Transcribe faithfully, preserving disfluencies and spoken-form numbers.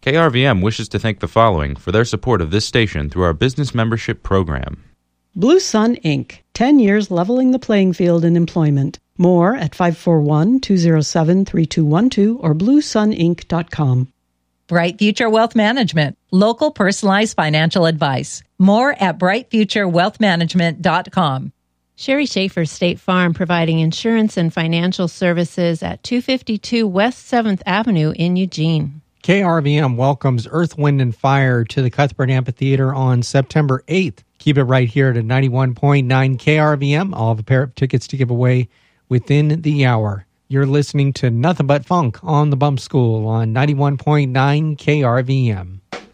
K R V M wishes to thank the following for their support of this station through our business membership program. Blue Sun Incorporated. ten years leveling the playing field in employment. More at five four one, two zero seven, three two one two or blue sun inc dot com. Bright Future Wealth Management. Local personalized financial advice. More at bright future wealth management dot com. Sherry Schaefer State Farm, providing insurance and financial services at two fifty-two West seventh Avenue in Eugene. K R V M welcomes Earth, Wind, and Fire to the Cuthbert Amphitheater on September eighth. Keep it right here at ninety-one point nine K R V M. I'll have a pair of tickets to give away within the hour. You're listening to Nothing But Funk on the Bump School on ninety-one point nine K R V M.